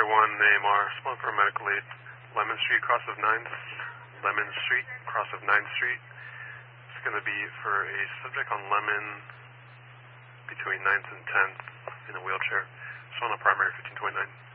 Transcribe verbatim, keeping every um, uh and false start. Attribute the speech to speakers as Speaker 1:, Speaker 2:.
Speaker 1: one, A M R, respond for a medical aid. Lemon Street, cross of ninth. Lemon Street, cross of ninth Street. It's going to be for a subject on Lemon between ninth and tenth in a wheelchair. It's on a primary fifteen twenty-nine.